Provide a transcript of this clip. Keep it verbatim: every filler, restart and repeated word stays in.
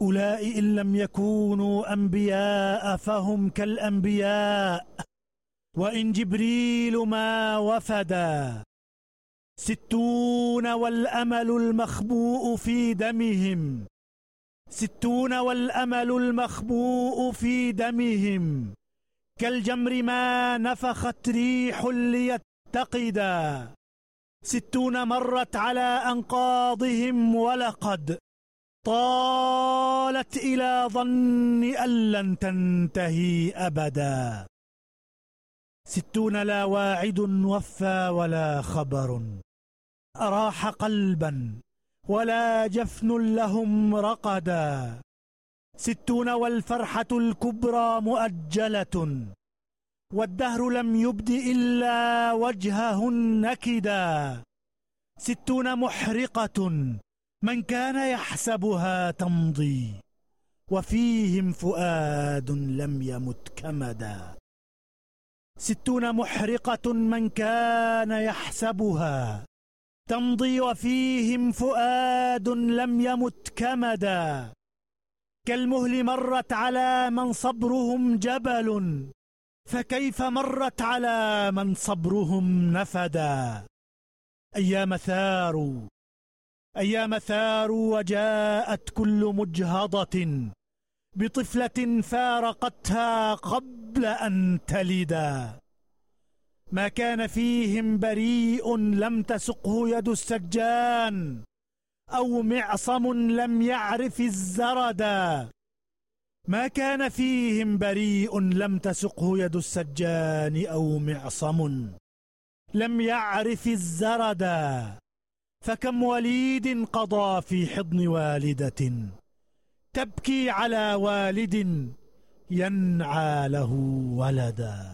هؤلاء إن لم يكونوا أنبياء فهم كالأنبياء، وإن جبريل ما وفدا. ستون والأمل المخبوء في دمهم، ستون والأمل المخبوء في دمهم، كالجمر ما نفخت ريح ليتقدا. ستون مرت على أنقاضهم ولقد طالت إلى ظن أن لن تنتهي أبدا. ستون لا واعد وفى ولا خبر أراح قلبا ولا جفن لهم رقدا. ستون والفرحة الكبرى مؤجلة، والدهر لم يبد إلا وجهه النكدا. ستون محرقة من كان يحسبها تمضي، وفيهم فؤاد لم يمت كمدا. ستون محرقة من كان يحسبها تمضي، وفيهم فؤاد لم يمت كمدا. كالمهل مرت على من صبرهم جبل، فكيف مرت على من صبرهم نفدا. أيام ثاروا أيام ثاروا وجاءت كل مجهضة بطفلة فارقتها قبل أن تلدا. ما كان فيهم بريء لم تسقه يد السجان، أو معصم لم يعرف الزردا. ما كان فيهم بريء لم تسقه يد السجان، أو معصم لم يعرف الزردا. فكم وليد قضى في حضن والدة تبكي على والد ينعى له ولدا.